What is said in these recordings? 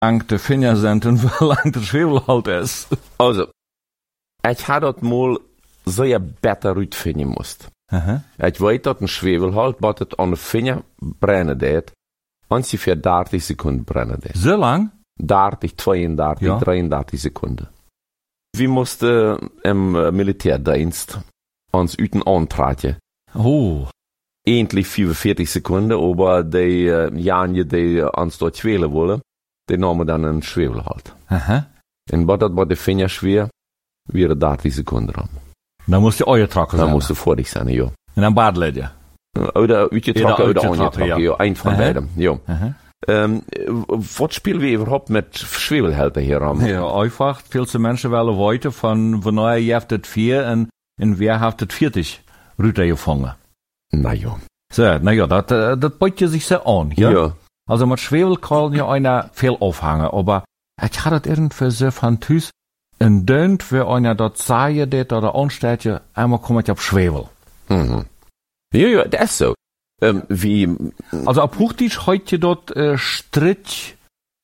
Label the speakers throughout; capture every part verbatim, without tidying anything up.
Speaker 1: lang de Finger sind und wie lang der Schwefelhalt ist.
Speaker 2: Also, ich had dat mal sehr beter uitvinden moest.
Speaker 1: Uh-huh.
Speaker 2: Ich weet dat een Schwefelhalt, wat het aan de Finger brennen deed, ongeveer dertig Sekunden brennen deed.
Speaker 1: So lang?
Speaker 2: dertig, zweiunddreißig,
Speaker 1: Ja.
Speaker 2: dreiunddreißig Sekunden. Wir mussten im Militärdienst uns üten antraten.
Speaker 1: Oh.
Speaker 2: Eigentlich vierundvierzig Sekunden, aber die uh, Janje, die uns dort schwelen wollen, die nahmen dann einen Schwefelhalt.
Speaker 1: Uh-huh.
Speaker 2: En wat dat bij de Finger schwer, weer dertig Sekunden ran.
Speaker 1: Dan moest je ooit trokken
Speaker 2: Dan
Speaker 1: zijn.
Speaker 2: moest je vorig zijn, ja.
Speaker 1: En dan baardleed je.
Speaker 2: Oder uitgetrokken,
Speaker 1: Oder
Speaker 2: oder
Speaker 1: uitgetrokken,
Speaker 2: aangetrokken,
Speaker 1: ja.
Speaker 2: ja. Een van
Speaker 1: Uh-huh.
Speaker 2: beiden, ja.
Speaker 1: Uh-huh.
Speaker 2: Ähm, was spielen wir überhaupt mit Schwefelhelden hier am?
Speaker 1: Ja, einfach, veel Menschen willen weten van wanneer je hebt het vier en, en wer heeft het veertig Rüter gevangen.
Speaker 2: Na ja.
Speaker 1: So, na ja, dat, uh, dat bot je zich zo aan, ja?
Speaker 2: Ja.
Speaker 1: Also mit Schwefel kann ja einer viel aufhängen, aber ich hatte das irgendwie so von Tüß, ein Dönt, wie einer dort sagen, det oder ansteht, ja, einmal kommt auf Schwefel.
Speaker 2: Mhm. Ja, ja, das ist so. Ähm, wie
Speaker 1: Also auf Hochdeutsch heute dort äh, Strich,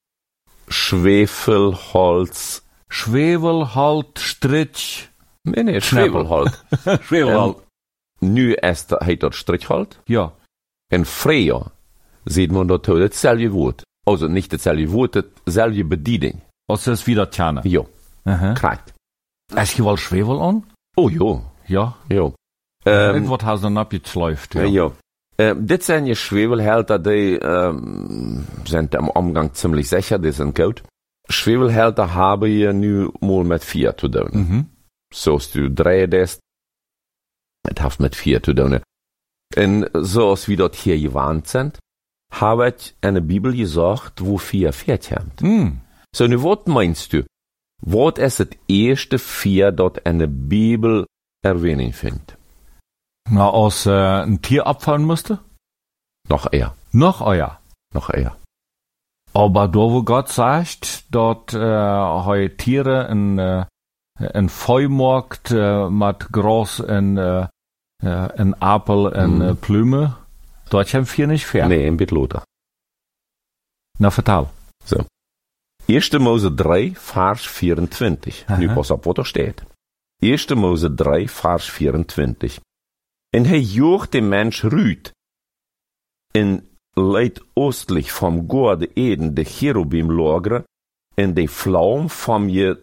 Speaker 2: Schwefelholz.
Speaker 1: Schwefel, halt, Strich,
Speaker 2: Nee, nee,
Speaker 1: Schneppel.
Speaker 2: Schwefelholz.
Speaker 1: Schwefel halt.
Speaker 2: Nu ist er, heet dat Strichholz.
Speaker 1: Ja.
Speaker 2: En früher sieht man dort hetzelfde Woord. Also nicht hetzelfde Woord, hetzelfde bediening.
Speaker 1: Also ist wieder Tjane.
Speaker 2: Ja,
Speaker 1: Uh-huh.
Speaker 2: krijgt.
Speaker 1: Hast je wel Schwefel an?
Speaker 2: Oh ja,
Speaker 1: Ja.
Speaker 2: ja.
Speaker 1: Ähm,
Speaker 2: Ähm,
Speaker 1: Wat hast du dann abgeschleift,
Speaker 2: ja.
Speaker 1: ja.
Speaker 2: ja. Ähm, dit zijn je Schwefelhelden, die ähm, sind im Umgang ziemlich sicher, die sind gut. Schwefelhelden haben je nu mal met vier te doen.
Speaker 1: Mhm.
Speaker 2: Zoals du draaien des, het heeft met vier te doen. En zoals we dat hier gewend zijn, habe ich eine Bibel gesagt, wo vier Pferd haben.
Speaker 1: Mm.
Speaker 2: So, nu, wat meinst du? Wat ist das erste vier, dat eine Bibel Erwähnung findet?
Speaker 1: Na, als äh, ein Tier abfallen musste?
Speaker 2: Noch eher,
Speaker 1: Noch euer.
Speaker 2: noch eher.
Speaker 1: Aber da, wo Gott sagt, dort äh, heu Tiere in, äh, in Feumarkt äh, mit Gras in, äh, äh, in Apel in
Speaker 2: Mhm.
Speaker 1: äh, Plüme, dort haben wir nicht fair.
Speaker 2: Nee, in Bitloter.
Speaker 1: Na, vertel.
Speaker 2: So. erste Mose drei, Vers vierundzwanzig.
Speaker 1: Aha.
Speaker 2: Nu pas op wat er steht. erste Mose drei, Vers vierundzwanzig. En hij joeg de mens Rüd in leid oostlich vom Gorde Eden de Cherubim lagere en de Flaum vom je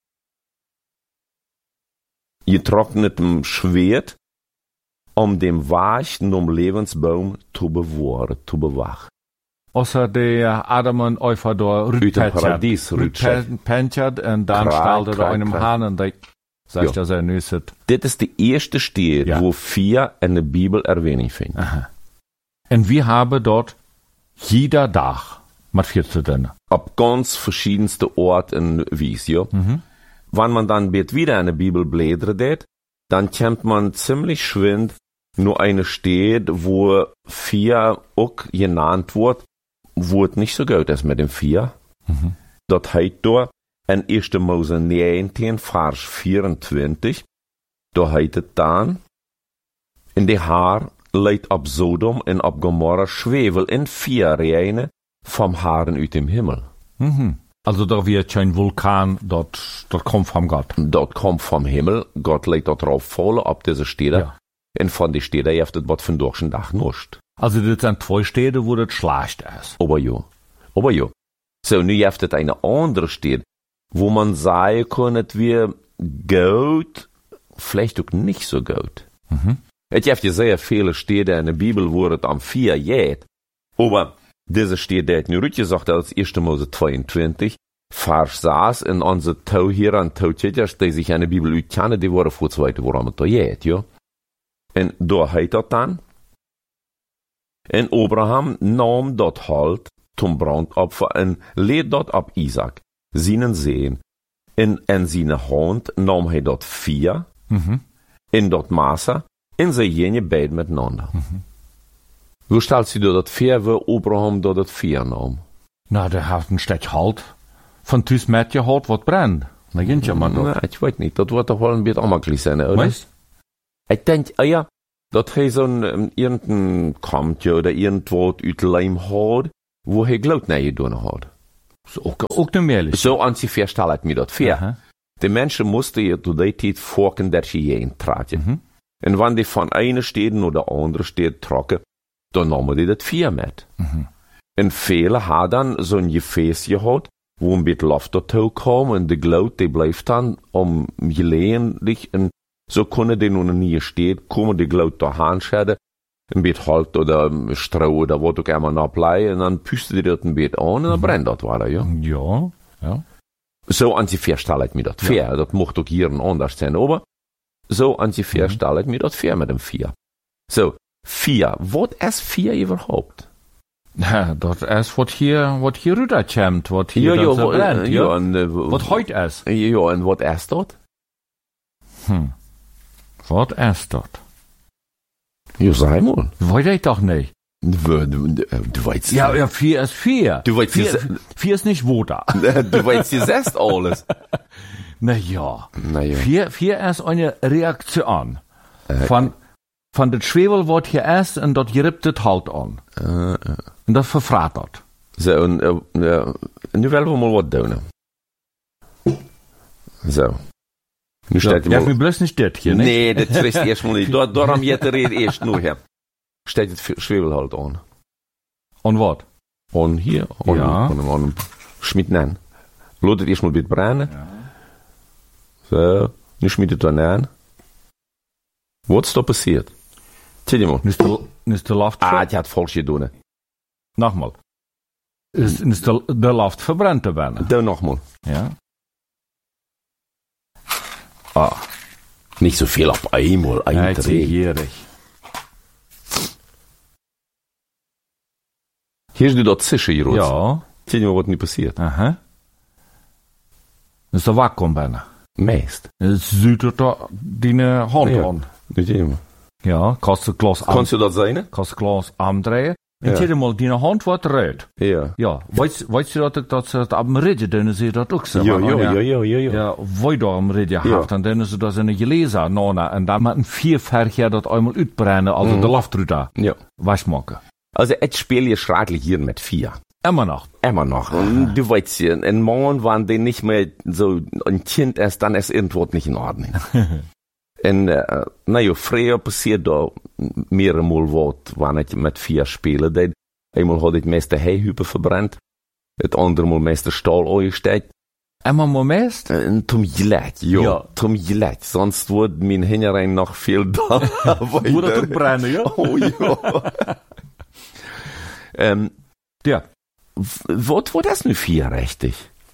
Speaker 2: getrocknetem Schwert om dem Weichen um Lebensbaum zu bewahren, zu bewachen.
Speaker 1: Außer der Adam und Eva da
Speaker 2: Uit het paradies rütschet.
Speaker 1: rütpentjert und dann
Speaker 2: Kraai,
Speaker 1: stellte er
Speaker 2: kraai,
Speaker 1: einem
Speaker 2: kraai.
Speaker 1: Hahn und der sagt,
Speaker 2: Ja.
Speaker 1: dass er nüsset.
Speaker 2: Dit is de eerste steed
Speaker 1: Ja.
Speaker 2: wo vier in de Bibel Erwähnung finden.
Speaker 1: Und wir haben dort jeder Tag mit vier zu tun.
Speaker 2: Op ganz verschiedenste Orten en Wies, ja.
Speaker 1: Mhm.
Speaker 2: Wann man dann bet wieder in de Bibel blädern det, dann kennt man ziemlich schwind nur eine steht, wo vier auch genannt wird, wo es nicht so gut ist mit dem vier.
Speaker 1: Mhm.
Speaker 2: Dat heißt da in erste Mose neunzehn, Vers vierundzwanzig, da heißt es dann, in de Haar leidt op Sodom en op Gomorra Schwefel in vier Reine vom Haaren uit dem Himmel.
Speaker 1: Mhm. Also da wird kein Vulkan, dort, dort kommt vom Gott.
Speaker 2: Dat kommt vom Himmel, Gott legt dort drauf voll op deze steden.
Speaker 1: Ja.
Speaker 2: En van die steden heeft het wat vandaag een dag noost.
Speaker 1: Also das sind zwei Städte, wo das schlecht ist.
Speaker 2: Aber ja, aber ja. So, nu heeft het eine andere Stede, wo man sagen kann, het weer gut, vielleicht auch nicht so gut.
Speaker 1: Mhm.
Speaker 2: Het heeft je sehr viele Städte in der Bibel, wo het am vier geht. Aber diese Stede, der hat nu Rütje gesagt, als erste Mose zweiundzwanzig, Vers saß in onze Tau hier an Tautjetjers, die sich in der Bibel uitkennen, die waren vor zweite, woran het da geht, ja. En daar heet dat dan. En Abraham nam dat halt zum brandopfer en leed dat op Isaac, zijn zeen. En en zijn hand nam hij dat vier,
Speaker 1: Mhm.
Speaker 2: in dat massa, en zij gingen beide miteinander. Hoe stelt je dat vier, waar Abraham dat het vier nam?
Speaker 1: Na, der hat ein Stück halt. Von Tüs Mädchen gehört, was brennt. Da geht ja mal noch.
Speaker 2: Nee, ik weet niet, dat wordt toch wel een beetje amakkelijk zijn, oder?
Speaker 1: Weißt?
Speaker 2: Ik denk, ah ja, dat hij zo'n um, irgendein kampje oder irgendwo uit lijm had, wo hij gloed naar je doen had.
Speaker 1: So, auch, auch nicht mehr.
Speaker 2: So ungefähr stellt mir das vor.
Speaker 1: Aha.
Speaker 2: Die Menschen mussten ja zu der Zeit folgen, der sie jeden traten.
Speaker 1: Mhm.
Speaker 2: Und wenn die von einer Städten oder andere Städten trocken, dann nahmen die das vier mit.
Speaker 1: Mhm.
Speaker 2: Und viele haben dann so ein Gefäß gehabt, wo ein bisschen Luft dazu kam und die Glut, die bleibt dann um gelegentlich und so können die nun nie stehen, kommen die Glut da hinschäden, ein bisschen Halt oder Stroh oder was auch immer noch bleiben und dann püsten die dort ein bisschen an und dann brennt das weiter, ja.
Speaker 1: Ja, ja.
Speaker 2: So ungefähr stelle ich mir das vor. Ja. Das mocht auch hier anders sein, aber so ungefähr mhm. stelle ich mir das vor mit dem vier. So, vier. Was ist vier überhaupt?
Speaker 1: Ja, das ist, was hier, was hier rüberkommt, was hier
Speaker 2: ja, ja,
Speaker 1: so brennt, ja.
Speaker 2: ja. Und, äh,
Speaker 1: was heute ist.
Speaker 2: Ja, und was ist das?
Speaker 1: Hm. Was ist das?
Speaker 2: Ja, sag mal.
Speaker 1: Weiß ich doch nicht.
Speaker 2: Du, du, du weißt
Speaker 1: ja, ja, vier ist vier.
Speaker 2: Du weißt
Speaker 1: vier, vier ist nicht Woda.
Speaker 2: Du weißt, du siehst alles.
Speaker 1: Na ja.
Speaker 2: Na ja.
Speaker 1: Vier, vier ist eine Reaktion. Äh, von, von das Schwebel, was hier ist, und dort gerippt das halt an.
Speaker 2: Äh, äh.
Speaker 1: Und das verfrattert.
Speaker 2: So, und, äh, ja, nu wollen wir mal was tun. So. Nu
Speaker 1: ja, ja, mir bloß nicht das hier, ne?
Speaker 2: Nee, das kriegst du erst mal nicht. Da, darum jetzt red erst nur her. Steht das Schwebel halt an.
Speaker 1: Und was?
Speaker 2: Und hier, und,
Speaker 1: ja.
Speaker 2: und, und, und schmieden an. Lotet erst mal ein bisschen brennen. Ja. So, nu schmiedet dann an. Was ist da passiert? Zähl mal.
Speaker 1: Ist der, ist der Luft
Speaker 2: Ah, die hat falsch getan.
Speaker 1: Nochmal. Ist, ist der, der Luft verbrennt da werden?
Speaker 2: Da nochmal.
Speaker 1: Ja.
Speaker 2: Ah. Nicht so viel auf einmal
Speaker 1: einträgt.
Speaker 2: Hier ist du dort Zische hier,
Speaker 1: ja.
Speaker 2: Zähl mal, was nicht passiert.
Speaker 1: Aha. Das ist der Vakuum bijna.
Speaker 2: Meest.
Speaker 1: Es zuurt da deine Hand
Speaker 2: ja.
Speaker 1: an.
Speaker 2: Niet helemaal.
Speaker 1: Ja, kannst du Glas
Speaker 2: am... Kannst du das sein?
Speaker 1: Kannst du Glas umdrehen. Und ja. mal, deine Hand wird rot.
Speaker 2: Ja.
Speaker 1: Ja, weißt, weißt du, dass, dass sie das am Reden, dann sie das auch so.
Speaker 2: Ja, ja, ja, ja, ja, ja.
Speaker 1: Ja, wo da am Reden ja. habt, und dann ist das in eine Gläser, und dann mit einem Vierfärger das einmal ausbrennen, also mhm. der Luft drüber.
Speaker 2: Ja.
Speaker 1: Was machen.
Speaker 2: Also, jetzt spiele ich schrecklich hier mit vier.
Speaker 1: Immer noch.
Speaker 2: Immer noch. Und du weißt ja, ein Mann, wenn der nicht mehr so ein Kind ist, dann ist irgendwas nicht in Ordnung. Und, äh, naja, früher passiert da mehrere Mal was, wenn ich mit vier spiele. Dat, einmal hat ich meeste Heihübe verbrannt, das andere Mal meeste Stahl angesteckt.
Speaker 1: Einmal mal meest?
Speaker 2: Und zum Gillett, ja. ja. Zum Gillett. Sonst wird mein Hinnerein noch viel da.
Speaker 1: Würde das brennen, ja?
Speaker 2: Oh ja. ähm,
Speaker 1: ja.
Speaker 2: Was war das nur vier, richtig?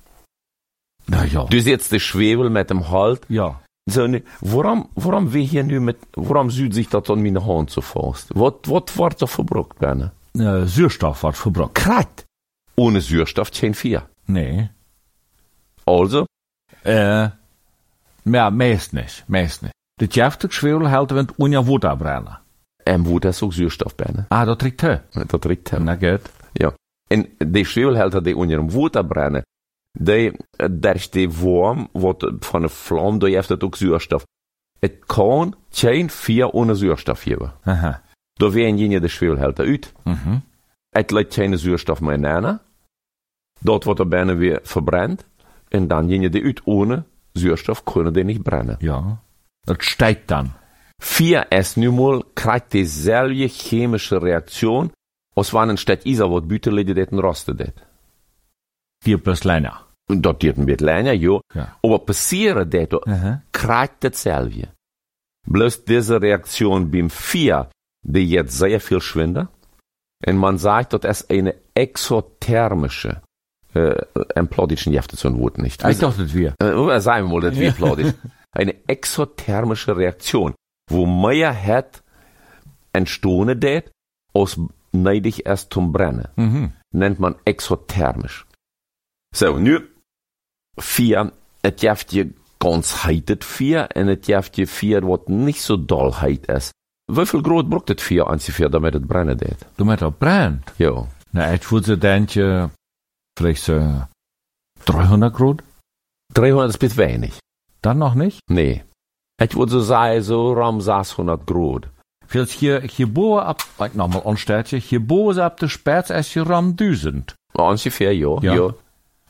Speaker 1: Na ja.
Speaker 2: Du siehst den Schwebel mit dem Halt.
Speaker 1: Ja.
Speaker 2: So, ne, warum, warum wir hier nu mit, warum süd sich das an meine Hand so fast? Was, was wird da verbrucht, Berne?
Speaker 1: Ja, Sauerstoff wird verbrucht.
Speaker 2: Krat. Ohne Sauerstoff kein vier.
Speaker 1: Nee.
Speaker 2: Also?
Speaker 1: Äh, ja, meist nicht, meist nicht. Das jäftig Schwebel hält, wenn du ohne Wasser brennen.
Speaker 2: Ähm, wo das auch Sauerstoff, Berne?
Speaker 1: Ah, das trägt er.
Speaker 2: Das trägt er.
Speaker 1: Na gut.
Speaker 2: Ja. En die Schwebelhelter, die onder dem Water brennen, die, daar is die warm, wat van een vlam, die heeft het ook zuurstof. Het kan geen vier ohne zuurstof geven.
Speaker 1: Aha.
Speaker 2: Da werden je de Schwebelhelter uit.
Speaker 1: Mhm.
Speaker 2: Het leidt geen zuurstof meer in. Dort wordt er bijna weer verbrannt. En dan je die uit. Ohne zuurstof kunnen die niet brennen.
Speaker 1: Ja. Dat steigt dann.
Speaker 2: Vier is nu mal, krijgt dezelfde chemische Reaktion, als wanneer statt Isa wat buiten lede dat en roste dat.
Speaker 1: Die plus länger.
Speaker 2: Dat die een beetje länger, ja.
Speaker 1: ja.
Speaker 2: Aber passieren dat, uh-huh. krijgt hetzelfde. Bloß diese Reaktion beim vier, die jetzt sehr viel schwinder. Und man sagt, das ist eine exothermische, äh, ein plodischen Jäfte zu ein Wort nicht.
Speaker 1: Ich dachte, das wir.
Speaker 2: Äh, sagen wir mal, das wir plodisch. Eine exothermische Reaktion, wo mehr hat entstehen dat, aus neidig erst zum Brennen.
Speaker 1: Mhm.
Speaker 2: Nennt man exothermisch. So, nu, vier, het jeft je ganz heitet vier, en het jeft je vier wat nicht so doll heit is. Wie groot brucht het vier an vier, damit het brennen deed?
Speaker 1: Damit het brennt?
Speaker 2: Ja.
Speaker 1: Na, ich würde denken, vielleicht so dreihundert Grad?
Speaker 2: dreihundert ist bit wenig.
Speaker 1: Dann noch nicht?
Speaker 2: Nee. Ich würde so sagen, so rum sechshonderd Grad.
Speaker 1: Vielleicht hier, hier boven ab, ik nochmal anstellen, hier boven ab der Spätz ist hier rum tausend.
Speaker 2: Ungefähr, ja, ja. ja.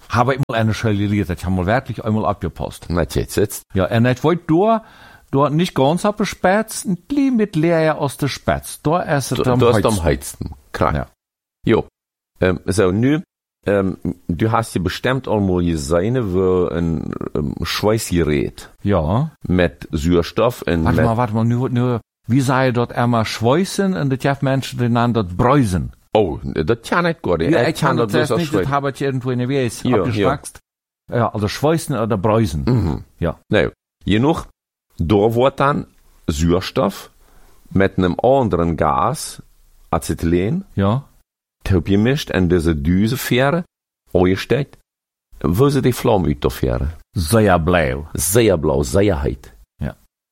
Speaker 1: Habe ich mal eine Schelle gelesen, ich habe mal wirklich einmal abgepasst.
Speaker 2: Na, jetzt, jetzt.
Speaker 1: Ja, und ich wollte da, da nicht ganz auf der Spätz, ein bisschen mit Leer aus der Spätz. Da ist es am
Speaker 2: Da ist
Speaker 1: heißsten.
Speaker 2: am heizen. Klar.
Speaker 1: Ja.
Speaker 2: Jo. Ähm, so, nu, ähm, du hast ja bestimmt einmal gesehen, wo ein ähm, Schweißgerät
Speaker 1: Ja.
Speaker 2: mit Sauerstoff und
Speaker 1: Warte
Speaker 2: mit,
Speaker 1: mal, warte mal, nur, nur, wie sei dort einmal Schweißen und das gibt Menschen, die nennen dort Bräusen.
Speaker 2: oh, das kann nicht gut.
Speaker 1: Ja, ich kann das
Speaker 2: bloß
Speaker 1: nicht, das
Speaker 2: ausschreiben.
Speaker 1: habe ich irgendwo in der W S
Speaker 2: Ja,
Speaker 1: abgeschwachst. Ja, also Schweißen oder Bräusen.
Speaker 2: Mhm.
Speaker 1: Ja.
Speaker 2: Nou, genug, da wird dann Sauerstoff mit einem anderen Gas, Acetylen,
Speaker 1: Ja.
Speaker 2: gemischt und diese Düse fähren, angesteckt, wo sie die Flamme utfahren.
Speaker 1: Sehr blau.
Speaker 2: Sehr blau, sehr heiß.
Speaker 1: Ja.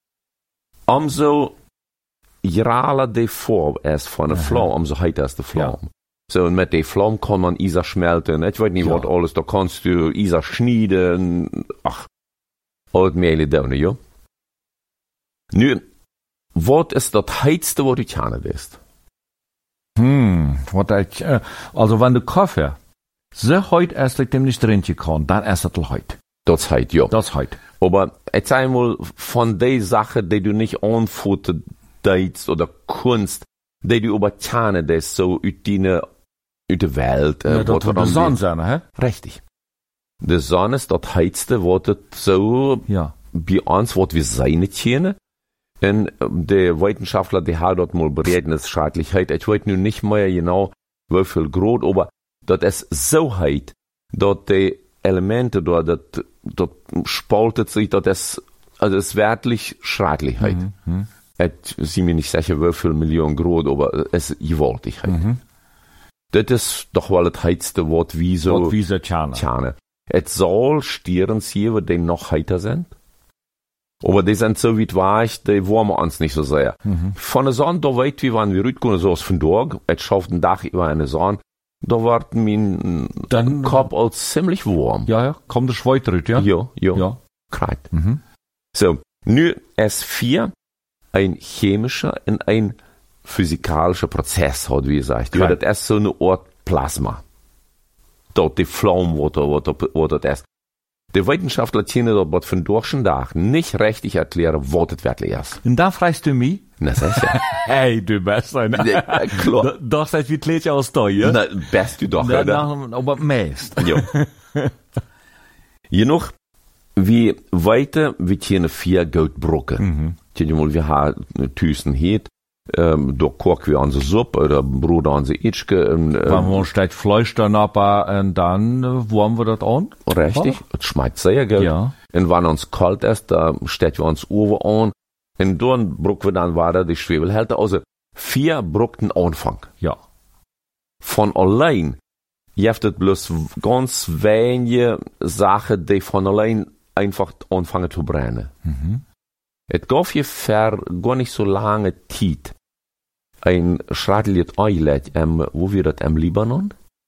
Speaker 2: Umso graler die Form ist von der Flamme, umso heißer ist die Flamme. So, und mit der Flamme kann man Isa schmelzen. Ich weiß nicht,
Speaker 1: Ja.
Speaker 2: was alles, da kannst du Isa schneiden. Ach, alles mehr da, ja. Nu, was ist das heißste, was du kennen willst?
Speaker 1: Hm, wat ich, äh, also wenn du Kaffee so heut erst dem nicht trinken kann, dann ist das heut.
Speaker 2: Das ist heiß, ja.
Speaker 1: Das heut.
Speaker 2: Aber jetzt einmal von der Sache, die du nicht anfuttern darfst oder kannst, die du aber kennen, das so aus deiner, aus der Welt. Äh,
Speaker 1: Ja, das
Speaker 2: was
Speaker 1: wird
Speaker 2: wir
Speaker 1: die
Speaker 2: dann-
Speaker 1: Sonne sein, hä?
Speaker 2: Richtig. Die Sonne ist das heißste, was das so
Speaker 1: Ja.
Speaker 2: bei uns, was wir sein kennen. Und der Wissenschaftler, die hat dort mal berechnet, das Schadlichkeit. Ich weiß nun nicht mehr genau, wie viel Grad, aber das ist so heiß, dass die Elemente dort, das, das spaltet sich, das ist, also es ist wirklich Schadlichkeit.
Speaker 1: Mhm.
Speaker 2: Ich bin mir nicht sicher, wie viel Millionen Grad, aber es ist gewaltig heiß.
Speaker 1: Mhm.
Speaker 2: Das ist doch wohl das heißste Wort, wie so.
Speaker 1: Wat wie ze tjane.
Speaker 2: Tjane. Es soll Stieren sehen, die noch heiter sind. Aber die sind so weit weich, die wollen wir uns nicht so sehr.
Speaker 1: Mhm.
Speaker 2: Von der Sonne, da weit wie wann wir rütteln, so aus von Dorg, es schafft ein Dach über eine Sonne, da wird mein
Speaker 1: Dann-
Speaker 2: Kopf als ziemlich warm.
Speaker 1: Ja, ja, kommt der Schweit rüt, ja?
Speaker 2: ja, ja.
Speaker 1: Ja.
Speaker 2: Kreit.
Speaker 1: Mhm.
Speaker 2: So, nu S vier, ein chemischer und ein physikalischer Prozess hat, wie gesagt. Ja,
Speaker 1: Kreit.
Speaker 2: das ist so eine Art Plasma. Dort die Flamme, wo das, wo das, wo das ist. Die Wissenschaftler können das was von durch den Tag nicht richtig erklären, was das wirklich ist.
Speaker 1: Und dann fragst du mich,
Speaker 2: Na, sicher.
Speaker 1: hey, du bist ein,
Speaker 2: Ja, klar.
Speaker 1: doch seid wie kleed je als da, ja?
Speaker 2: Na, best du doch,
Speaker 1: Na,
Speaker 2: oder?
Speaker 1: na, aber meest.
Speaker 2: Ja. Genoeg, wie weiter, wir kennen vier Goldbrücken.
Speaker 1: Mhm.
Speaker 2: Kijk je mal, wir haben Tüsen heet, ähm, da kochen wir unsere Suppe oder Brot unsere Itschke, ähm,
Speaker 1: Wenn man steht Fleisch dann ab, und dann äh, wurmen wir das an.
Speaker 2: richtig, es schmeckt sehr gut.
Speaker 1: Ja.
Speaker 2: Und wenn uns kalt ist, da steht wir uns Oven an, und dann brücken wir dann weiter die Schwebelhälter. Also, vier Brücken Anfang.
Speaker 1: Ja.
Speaker 2: Von allein, je habt es bloß ganz wenige Sachen, die von allein einfach anfangen zu brennen.
Speaker 1: Mhm.
Speaker 2: Es gab hier für gar nicht so lange Zeit ein schreckliches Eilet, ähm, wo wir das im Libanon,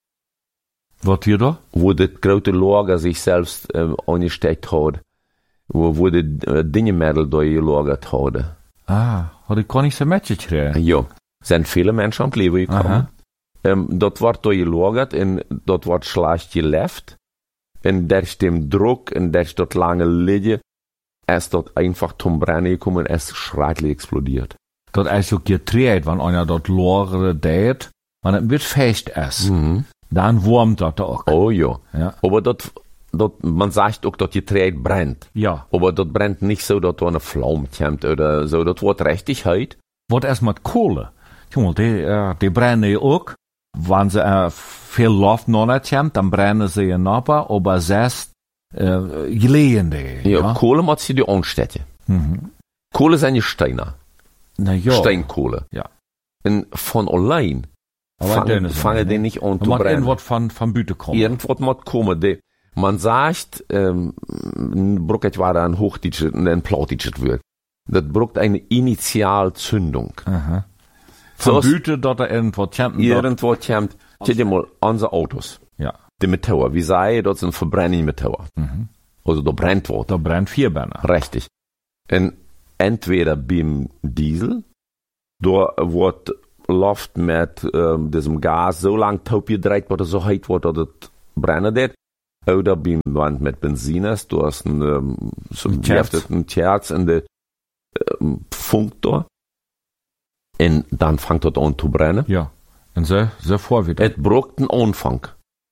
Speaker 1: Was wir da?
Speaker 2: wo das große Lager sich selbst äh, angesteckt hat, wo, wo die äh, Düngemittel da gelagert hat.
Speaker 1: Ah, had ik kon niet zo'n matchje krijgen.
Speaker 2: Ja, sind viele Menschen am Leben gekommen.
Speaker 1: Aha.
Speaker 2: Ähm, dort wird da gelagert und dort wird schlecht gelebt. Und durch den Druck und durch dort lange Liege ist dort einfach zum Brennen gekommen und es schrecklich explodiert.
Speaker 1: Dat is ook getreed, want einer dat lagere deed, want het wird fest is.
Speaker 2: Mhm.
Speaker 1: Dan wurmt dat ook.
Speaker 2: Oh ja.
Speaker 1: Ja.
Speaker 2: Aber dort, dort, man sagt auch, dass die Getreide brennt.
Speaker 1: Ja.
Speaker 2: Aber dort brennt nicht so, dass da eine Flamme kommt oder so. Dort wird richtig heiß.
Speaker 1: Wat is met kolen? Jongen, die, uh, die brennen ook. Wanneer ze uh, veel loft nog niet komt, dan brennen ze je nappa, aber zes uh, geleden.
Speaker 2: Ja, ja. Kohle macht sie die anstecken.
Speaker 1: Mhm.
Speaker 2: Kohle sind ja Steine.
Speaker 1: Na ja.
Speaker 2: Steinkohle.
Speaker 1: Ja.
Speaker 2: Und von allein
Speaker 1: Aber
Speaker 2: fangen,
Speaker 1: dünne sind
Speaker 2: fangen
Speaker 1: die,
Speaker 2: die
Speaker 1: ne?
Speaker 2: nicht an
Speaker 1: Er
Speaker 2: zu
Speaker 1: moet
Speaker 2: brennen.
Speaker 1: irgendwas van, van buiten komen.
Speaker 2: Irgendwas muss kommen. Die, man sagt, ähm, brucht war da ein Hochdeutsch, ein Plattdeutsch Wort. Das brucht eine Initialzündung.
Speaker 1: Aha.
Speaker 2: So
Speaker 1: Van
Speaker 2: ist-
Speaker 1: buiten dat er irgendwas komt. dat-
Speaker 2: Irgendwo kommt, guck dir mal, unsere Autos,
Speaker 1: Ja.
Speaker 2: die Motoren, wie sei, das sind Verbrennungsmotoren.
Speaker 1: Mhm.
Speaker 2: Also da brennt was.
Speaker 1: Dat brennt vier Bänder.
Speaker 2: Richtig. Und entweder beim Diesel, da wird Luft mit ähm, diesem Gas so lang taub gedreht, dass es so heiß wird, dass es brennen wird. oder beim Wand mit Benziners, du hast ein, ähm, so
Speaker 1: ein Terz.
Speaker 2: ein Terz in der ähm, Funk da. Und dann fängt das an zu brennen.
Speaker 1: Ja. Und so, so vor wieder.
Speaker 2: Es braucht einen Anfang.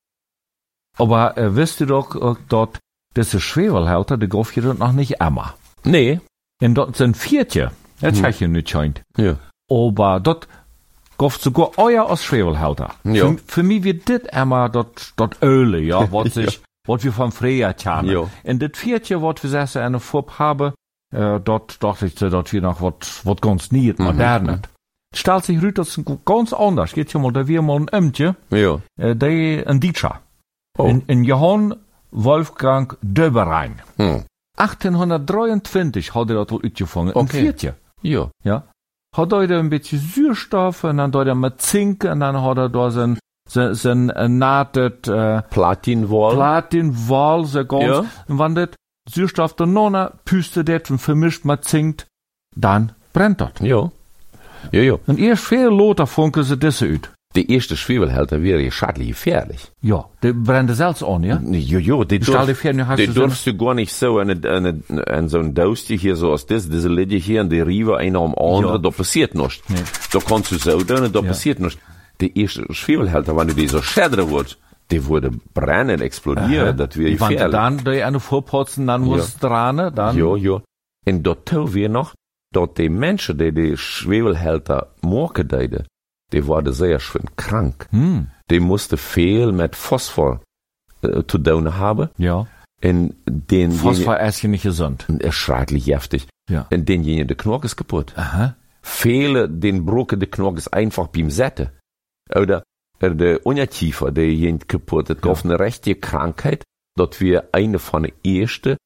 Speaker 1: Aber äh, wisst ihr doch, äh, dort, diese Schwefelhalter, die gauf ihr dort noch nicht immer.
Speaker 2: Nee.
Speaker 1: Und dort sind Viertje. Das
Speaker 2: Hm.
Speaker 1: hm. ich nicht scheint.
Speaker 2: Ja.
Speaker 1: Aber dort gauf sogar euer als Schwefelhalter.
Speaker 2: Ja.
Speaker 1: Für, für mich wird dit immer dort, dort Öle, ja, was sich, was wir vom Freja kennen.
Speaker 2: Ja.
Speaker 1: Und das Viertje, was wir sagen, eine Farbe haben, äh, dort dachte ich, dort wir noch was, was ganz nie modernes. Stellt sich raus, das ist ganz anders. Geht ja mal, da wir mal ein Ämtje,
Speaker 2: Ja.
Speaker 1: äh, der ein Dieter.
Speaker 2: Oh.
Speaker 1: In, in Johann Wolfgang Döberein.
Speaker 2: Hm.
Speaker 1: achtzehnhundertdreiundzwanzig hat er das uitgefangen. Ein
Speaker 2: Okay.
Speaker 1: Viertje.
Speaker 2: Ja.
Speaker 1: Ja. Hat er da ein bisschen Süßstoff und dann hat er mit Zink und dann hat er da sein, sein, sein äh, natet, äh,
Speaker 2: Platinwall.
Speaker 1: Platinwall, so ganz.
Speaker 2: Ja.
Speaker 1: Und wenn das Süßstoff da noch püstet das und vermischt mit Zink, dann brennt das.
Speaker 2: Ja. Ja, ja.
Speaker 1: Und erst viel Lothar funken sie das uit.
Speaker 2: Der erste Schwefelhalter wäre schadlich gefährlich.
Speaker 1: Ja, der brennt selbst an, ja?
Speaker 2: Jo, jo, die
Speaker 1: Stell dir vor, du hast
Speaker 2: die
Speaker 1: so eine-
Speaker 2: durfst du gar nicht so eine, eine, eine, so ein Doosje hier, so als das, diese Lidje hier und die Rive, einer am anderen,
Speaker 1: Ja.
Speaker 2: da passiert nichts.
Speaker 1: Nee.
Speaker 2: Da kannst du so tun, da
Speaker 1: Ja.
Speaker 2: passiert nichts. Der erste Schwefelhalter, wenn du die so schädern würdest, die würde brennen, explodieren, das wäre
Speaker 1: Wenn du
Speaker 2: gefährlich.
Speaker 1: dann die eine vorpotzen, dann muss dran, dann.
Speaker 2: Ja, ja. Und dort tun wir noch, dort die Menschen, die die Schwefelhalter morgen deden, die waren sehr schön krank.
Speaker 1: Hm,
Speaker 2: Die mussten viel mit Phosphor äh, zu tun haben.
Speaker 1: ja.
Speaker 2: Und den
Speaker 1: Phosphor ist ja nicht gesund.
Speaker 2: er schrecklich heftig.
Speaker 1: Ja.
Speaker 2: Und denjenigen, der Knochen ist kaputt.
Speaker 1: Aha.
Speaker 2: Viele, den broken de Knochen ist einfach beim Setten. Oder, oder der Unterkiefer, der jemand kaputt hat, auf eine rechte Krankheit, dort wir eine von den ersten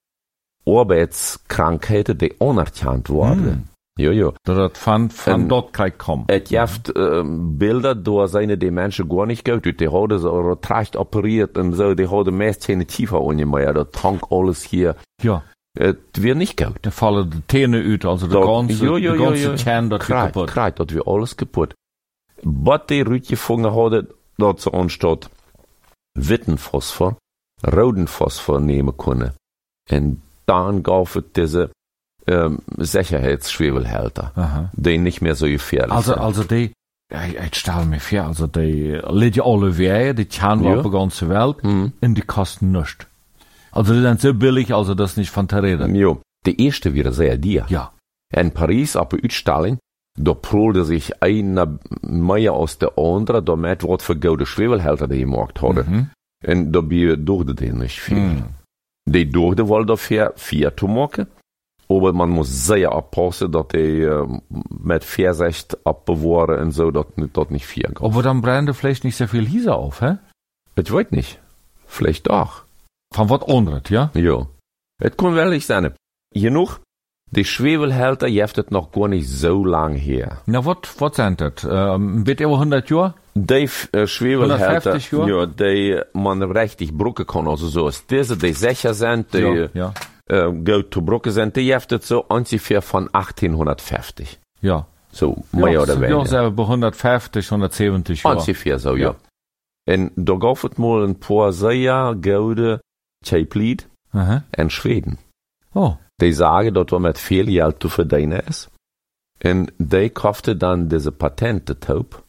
Speaker 2: Arbeitskrankheiten, die anerkannt wurden.
Speaker 1: Hm.
Speaker 2: Ja, ja.
Speaker 1: Dat van, van
Speaker 2: En-
Speaker 1: dort krijg kommen.
Speaker 2: Et jaft ähm, Bilder, da seine die Menschen gar nicht gut. Die haben so tracht operiert und so, die haben meist keine Tiefer ohne mehr. Der Tank alles hier.
Speaker 1: Ja,
Speaker 2: Et wird nicht gut.
Speaker 1: da vallen de tenen uit, also de
Speaker 2: Dat-
Speaker 1: ganze,
Speaker 2: jo, jo,
Speaker 1: de
Speaker 2: jo,
Speaker 1: ganze
Speaker 2: jo.
Speaker 1: Kern, dat
Speaker 2: Kraait,
Speaker 1: kaputt.
Speaker 2: kraait, dat wir alles kaputt. Was die Rütje gefunden hadden, dat ze anstatt witten Phosphor, roten Phosphor nehmen können. Und dann gab es diese ähm, Sicherheitsschwefelhalter,
Speaker 1: Aha.
Speaker 2: die nicht mehr so gefährlich
Speaker 1: Also,
Speaker 2: sind.
Speaker 1: also die, ja, ich stelle mir vor, also die liegen alle weg, die kennen wir
Speaker 2: Ja.
Speaker 1: auf der ganzen Welt,
Speaker 2: Mhm.
Speaker 1: und die kosten nichts. Also die sind so billig, also das nicht von der Rede.
Speaker 2: Jo, die erste wäre sehr dir.
Speaker 1: Ja.
Speaker 2: In Paris, auf der Ausstellung, da prolte sich einer mehr als der andere, damit was für gute Schwefelhalter die gemacht hadden.
Speaker 1: Mhm.
Speaker 2: Und dabei durfte die nicht viel.
Speaker 1: Mhm.
Speaker 2: Die durfte wohl dafür vier zu machen, aber man muss sehr aufpassen, dass die äh, mit Vorsicht abbewahren und so, dass das nicht vier geht.
Speaker 1: Aber dann brennt vielleicht nicht so viel Hieser auf, hä?
Speaker 2: Ich weiß nicht. Vielleicht doch.
Speaker 1: Von was anderes, ja?
Speaker 2: Ja. Es kann wirklich sein. Genug, die Schwefelhalter jeftet noch gar nicht so lang her.
Speaker 1: Na, was, was sind das? Ähm, wird über hundert Jahre?
Speaker 2: Die äh, Schwefelhalter,
Speaker 1: hundertfünfzig Jahre?
Speaker 2: ja, die man richtig brucken kann, also so als diese, die sicher sind, die
Speaker 1: Ja, ja.
Speaker 2: äh, gut zu brucken sind, die jeftet so ungefähr von achtzehnhundertfünfzig.
Speaker 1: Ja.
Speaker 2: So, mehr
Speaker 1: ja,
Speaker 2: oder
Speaker 1: Ja,
Speaker 2: weniger.
Speaker 1: selber bei hundertfünfzig, hundertsiebzig Jahre.
Speaker 2: Ungefähr so,
Speaker 1: Ja.
Speaker 2: ja. Und da gab es mal ein paar sehr gute Chaplied
Speaker 1: Aha.
Speaker 2: in Schweden.
Speaker 1: Oh.
Speaker 2: Die sagen, dass er mit viel Geld zu verdienen ist. Und die kaufte dann diese Patente taub.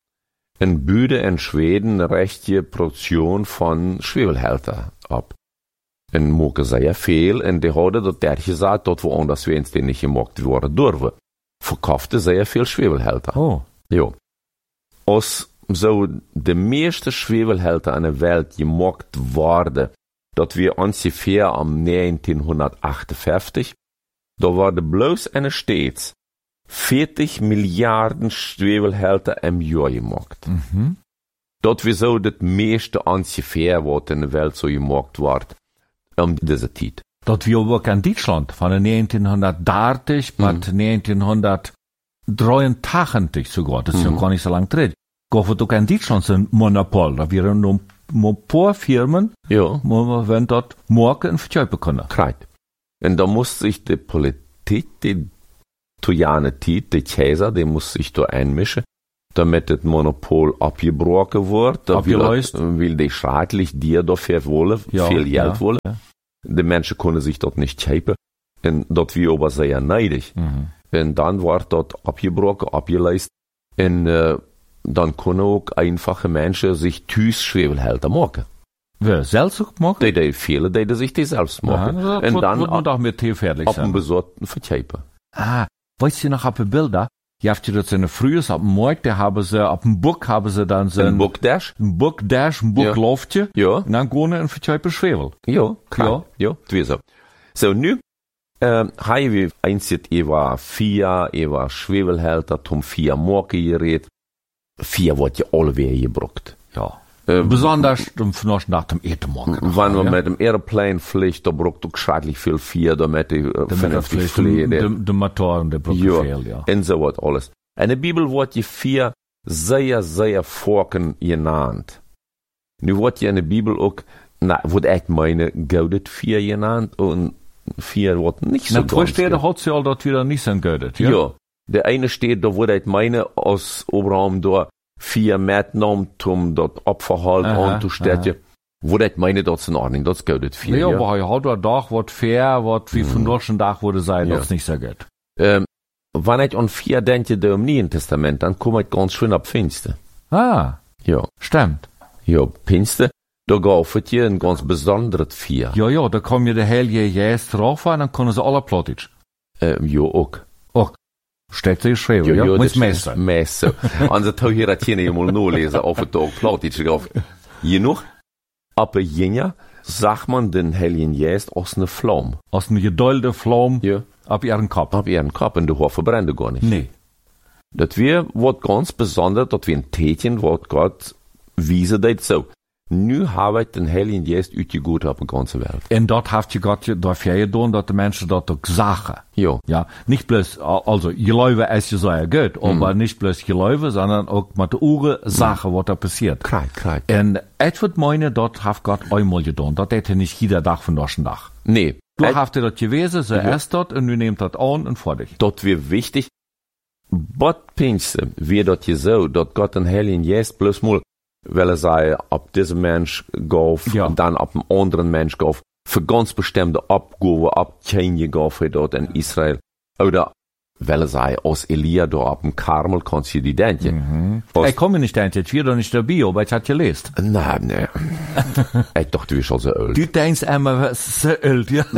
Speaker 2: Und büde in Schweden eine rechte Produktion von Schwefelhalter ab. Und moke sehr viel, und die hadden dat der gesagt, dat woanders wens die nicht gemacht worden durfte. Verkaufte sehr viel Schwefelhalter.
Speaker 1: Oh.
Speaker 2: Ja. Als so de meeste Schwefelhalter in der Welt gemacht worden, dat wir ungefähr am neunzehnhundertachtundfünfzig, da waren bloß eine stets vierzig Milliarden Schwefelhalter im Jahr gemacht.
Speaker 1: Mhm.
Speaker 2: Dat wir so das meeste ungefähr, was in der Welt so gemacht wird, um diese Zeit.
Speaker 1: Dat wir ook in Deutschland von negentienhondertdertig bis negentienhundertdreiundachtzig sogar, das ist ja gar nicht so lang drin. Gab es auch in Deutschland so ein Monopol, da wären nur ein paar Firmen,
Speaker 2: Ja.
Speaker 1: wo wir dort morgen verkaufen können.
Speaker 2: Kreit. Und da muss sich die Politik, die Tujane Tiet, die Kaiser, die muss sich da einmischen. damit das Monopol abgebrochen wird, da will,
Speaker 1: Abgelöst.
Speaker 2: will die schrecklich dir dafür wollen,
Speaker 1: Ja,
Speaker 2: viel Geld
Speaker 1: ja,
Speaker 2: wollen.
Speaker 1: ja.
Speaker 2: Die Menschen können sich dort nicht kaufen. Und dort wir aber sehr neidig.
Speaker 1: Mhm.
Speaker 2: Und dann wird dort abgebrochen, abgeleist. Und äh, dann können auch einfache Menschen sich Tüß-Schwebelhalter machen.
Speaker 1: Wer selbst auch machen?
Speaker 2: Die, die viele, die, die sich die selbst
Speaker 1: Ja,
Speaker 2: machen.
Speaker 1: das
Speaker 2: und
Speaker 1: wird,
Speaker 2: dann
Speaker 1: wird man doch mit Tee fertig
Speaker 2: ab dem
Speaker 1: sein.
Speaker 2: Besorten verkaufen.
Speaker 1: Ah, weißt du noch auf den Bilder? Je habt ihr das in der Frühs, ab dem Markt, da haben sie, ab dem Buck haben sie dann so
Speaker 2: Ein Bookdash?
Speaker 1: ein Buckdash, ein
Speaker 2: Ja.
Speaker 1: Buckloftje.
Speaker 2: Ja.
Speaker 1: Und dann gehen sie in verkaufen Schwebel.
Speaker 2: Ja, klar.
Speaker 1: Ja.
Speaker 2: Ja, das wäre so. So, nu, ähm, haben wir einzig über vier, über Schwebelhalter, um vier Morgen geredet. Vier wird ja alle wieder gebraucht.
Speaker 1: Ja.
Speaker 2: Ähm,
Speaker 1: Besonders um vanochtend nach dem Etenmorgen.
Speaker 2: Wenn man
Speaker 1: ja?
Speaker 2: mit dem Airplane fliegt, da braucht du schrecklich viel vier, damit die äh,
Speaker 1: Damit das
Speaker 2: vernünftig
Speaker 1: vielleicht
Speaker 2: fliegen.
Speaker 1: de, de, de Motoren, der Brücke
Speaker 2: Ja,
Speaker 1: fehlt, ja.
Speaker 2: und so was alles. In der Bibel wird die vier sehr, sehr Forken genannt. Nu wird ja in der Bibel auch, na, wird echt meine, gaudet vier genannt und vier wird nicht so
Speaker 1: Na, zwei
Speaker 2: ganz
Speaker 1: Städte hat sie all dort wieder nicht so gödet, ja?
Speaker 2: Ja. Der eine steht, da wurde ich meine, aus Abraham da vier mitgenommen, um dort Opferhalt
Speaker 1: Aha,
Speaker 2: anzustellen. Wurde ich meine, das in Ordnung, das gehört vier.
Speaker 1: Ja,
Speaker 2: Ja,
Speaker 1: aber ja, hat er doch, wat fair, wat wie von deutschen Tag wurde sein,
Speaker 2: Ja.
Speaker 1: das nicht so gut.
Speaker 2: Ähm, wenn ich an vier denke, da im Neuen Testament, dann komme ich ganz schön ab Pfingsten.
Speaker 1: Ah,
Speaker 2: Ja.
Speaker 1: stimmt.
Speaker 2: Ja, Pfingsten, da gauft ihr ein ganz besonderes vier.
Speaker 1: Ja, ja, da kommen ja der Heilige Geist drauf und dann können sie alle plötzlich.
Speaker 2: Ähm, ja, auch.
Speaker 1: Auch. Steht sie geschrieben, ja? Muss Messe.
Speaker 2: Messe. Also, da hier hat hier nicht mal nur lesen, auf den Tag Plattitsch drauf. Genug. Aber jenja, sagt man den Heiligen Geist aus einer Flamme.
Speaker 1: Aus einer gedulde Flamme
Speaker 2: Ja.
Speaker 1: ab ihren Kopf.
Speaker 2: Ab ihren Kopf und der Hof verbrennt gar nicht.
Speaker 1: Nee.
Speaker 2: Das wir, wat ganz besonders, dat wir ein Tätchen, wat Gott wiese dat so. Nu habe ich den Heiligen Geist uitgegoed op de ganze Welt.
Speaker 1: Und dort habt ihr Gott dafür getan, dass die Menschen dort auch sagen.
Speaker 2: Ja.
Speaker 1: Ja, nicht bloß, also, Geläufe ist ja so ja gut, aber nicht bloß Geläufe, sondern auch mit den Ohren sagen, was da passiert.
Speaker 2: Krijg, krijg.
Speaker 1: Und ich würde meinen, dort hat Gott einmal getan. Das hätte nicht jeder Tag von deutschen Tag.
Speaker 2: Nee.
Speaker 1: Du
Speaker 2: Et,
Speaker 1: habt ihr das gewesen, so erst dort, und du nehmt das an und fertig.
Speaker 2: dat wir wichtig. Bot Pinse, wie dat je so, dat Gott den Heiligen Geist bloß mal, weil er sei, ab diesem Mensch gauf,
Speaker 1: Ja.
Speaker 2: und dann ab einem anderen Mensch gauf, für ganz bestimmte Abgaben, Abkähnje gauf er dort in Israel. Oder, weil er sei, aus Elia da ab dem Karmel kannst du die denken.
Speaker 1: Ich komme nicht dahin, ich wieder nicht dabei, aber ich hatte gelesen.
Speaker 2: Nein, nee. Ich dachte, du bist schon so alt.
Speaker 1: Du denkst immer, was so alt, ja?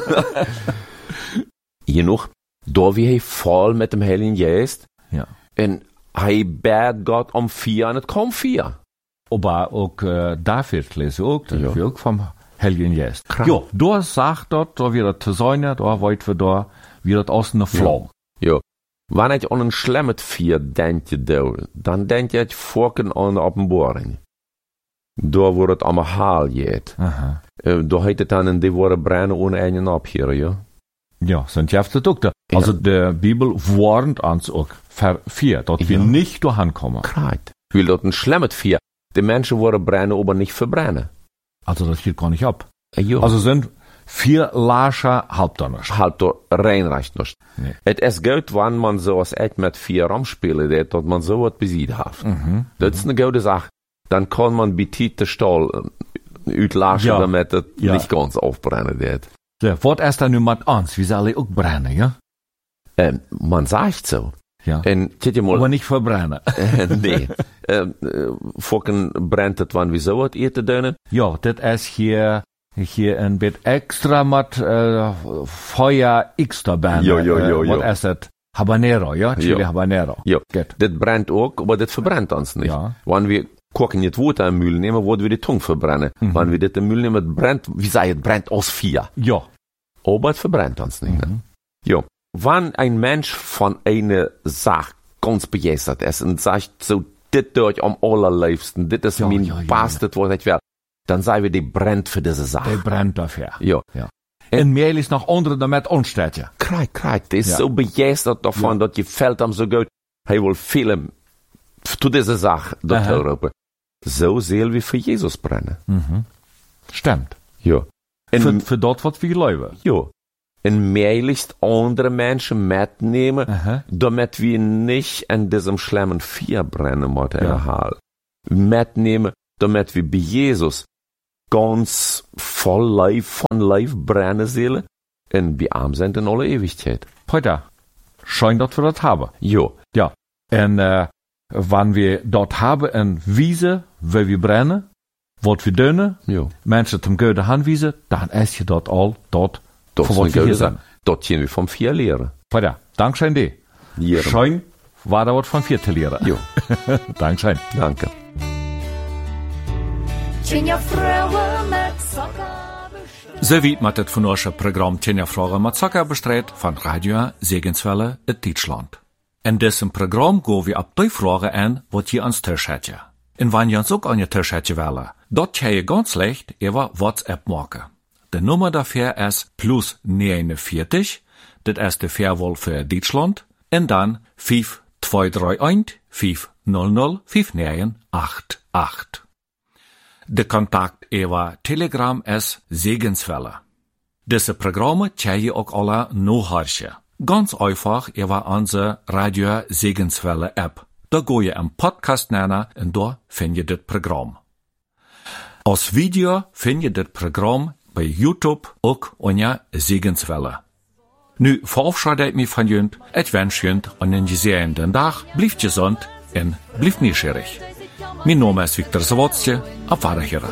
Speaker 2: Genoeg, da wie hij voll mit dem Heiligen Geist,
Speaker 1: Ja.
Speaker 2: und hij bad Gott um vier, und es kam vier.
Speaker 1: Aber auch äh, David lese auch, das
Speaker 2: Ja.
Speaker 1: ist auch vom Heiligen Geist.
Speaker 2: Klar.
Speaker 1: Ja, da sagt dort, da wird das sein, da weit wir da, wird das aus einer Flamme.
Speaker 2: Ja. Wenn ich an ein schlemmet vier denke, dann denke ich vorken an der Offenbarung. Da wo het am Haal geht.
Speaker 1: Aha.
Speaker 2: Äh, Da heet het dan in die worden brennen ohne einen abhören, ja?
Speaker 1: Ja, sind ja das auch da. Also, der Bibel warnt uns auch, für vier, dort wir
Speaker 2: Ja.
Speaker 1: nicht durchkommen.
Speaker 2: Krijt. Wil dat een schlemmet vier. Die Menschen worden brennen, aber nicht verbrennen.
Speaker 1: Also, das geht gar nicht ab.
Speaker 2: Äh, ja.
Speaker 1: Also, sind vier Lascher halbdonners.
Speaker 2: halt door reinreicht nicht.
Speaker 1: Nee.
Speaker 2: Het is goed wanneer man zoals echt met vier ramspelen deed, dat man zo wat bezit heeft.
Speaker 1: Mhm.
Speaker 2: Dat is een goede zaak. Dan kan man betiet de stal äh, uitlachen,
Speaker 1: Ja.
Speaker 2: damit het
Speaker 1: Ja.
Speaker 2: nicht ganz aufbrennen deed.
Speaker 1: So, wordt erst dann niemand ans, wie soll ich auch brennen, ja?
Speaker 2: Ähm, man sagt so.
Speaker 1: Ja.
Speaker 2: En kijk je mal,
Speaker 1: Aber nicht verbrennen.
Speaker 2: äh, nee. Ähm, äh, Fokken brennt het wanneer we zo wat eten doen.
Speaker 1: Ja, das ist hier, hier ein bit extra mit äh, Feuer extra Band.
Speaker 2: Jo, jo, jo,
Speaker 1: äh,
Speaker 2: jo.
Speaker 1: Was ist das? Habanero, ja? Chili
Speaker 2: Ja.
Speaker 1: Habanero.
Speaker 2: Ja,
Speaker 1: Gut.
Speaker 2: dat brennt ook, aber dat verbrennt ons niet.
Speaker 1: Ja.
Speaker 2: Wanneer we koken het water in Müll nemen, worden we de tong verbrennen.
Speaker 1: Mhm.
Speaker 2: Wanneer we dit in Müll nemen, het brennt, wie zei het, brennt als vier.
Speaker 1: Ja.
Speaker 2: Aber es verbrennt uns nicht. Ne? Ja. Wenn ein Mensch von einer Sache ganz begeistert ist und sagt so, dit durch am allerliebsten, dit ist
Speaker 1: Ja,
Speaker 2: mein
Speaker 1: ja, ja,
Speaker 2: Bastet, was ich will, dann sagen wir, die brennt für diese
Speaker 1: Der
Speaker 2: Sache.
Speaker 1: brennt dafür.
Speaker 2: Ja.
Speaker 1: Ja. En Mehl ist noch andere damit ansteht.
Speaker 2: Krijg, krijg, die ist
Speaker 1: Ja.
Speaker 2: so begeistert davon,
Speaker 1: Ja.
Speaker 2: dat gefällt ihm so gut. Hij will viel zu dieser Sache dort
Speaker 1: Aha.
Speaker 2: roepen. So seel wie für Jesus brennen.
Speaker 1: Mhm. Stimmt.
Speaker 2: Ja.
Speaker 1: Für,
Speaker 2: En,
Speaker 1: für dort, was wir glauben.
Speaker 2: ja. en möglichst andere Menschen mitnehmen,
Speaker 1: Aha.
Speaker 2: damit wir nicht in diesem schlimmen Vier brennen müssen,
Speaker 1: Ja.
Speaker 2: erhalten. Mitnehmen, damit wir bei Jesus ganz voll Leif von Leif brennen sollen und bei ihm sind in alle Ewigkeit.
Speaker 1: Peter, schön, dass wir das haben.
Speaker 2: Jo,
Speaker 1: Ja. Und äh, wann wir dort haben eine Wiese, wo wir brennen, wat wir dönen,
Speaker 2: jo.
Speaker 1: Menschen zum Göde hanwiesen, dann ist je dort all dort,
Speaker 2: Das
Speaker 1: für
Speaker 2: ist
Speaker 1: was
Speaker 2: eine
Speaker 1: wir hier
Speaker 2: gute
Speaker 1: sind.
Speaker 2: Sache. Dort können wir vom Vier lehren.
Speaker 1: Peter, Dankeschön dir.
Speaker 2: Jedem.
Speaker 1: Schön, war da was von vier zu lehren.
Speaker 2: Jo,
Speaker 1: Dankeschön.
Speaker 2: danke.
Speaker 3: Tjenja Frauen mit Zucker bestellt.
Speaker 1: So wie man das von unserem Programm Tjenja Fragen mit Zucker bestreut von Radio Segenswelle in Deutschland. In diesem Programm gehen wir ab die Fragen an, was ihr ans Tisch hättet. Und wenn ihr uns auch an ihr Tisch hättet wollen, dort kann ihr ganz leicht über WhatsApp machen. Die Nummer dafür ist plus neunundvierzig, das ist die Fairwahl für Deutschland, und dann fünf zwei drei eins fünf null null fünf neun acht acht. De Kontakt über Telegram ist Segenswelle. Diese Programme kann je auch alle nachhören. Ganz einfach über unsere Radio Segenswelle App. Da go je einen Podcast nennen und da find je das Programm. Als Video find je das Programm bei YouTube auch unter Segenswelle. Nu verabschiede ich mich von jünd. Ich wünsche jünd einen gesegneten Tag. Bleibt gesund und bleibt neugierig. Mein Name ist Viktor Sawatzke. Auf Wiederhören.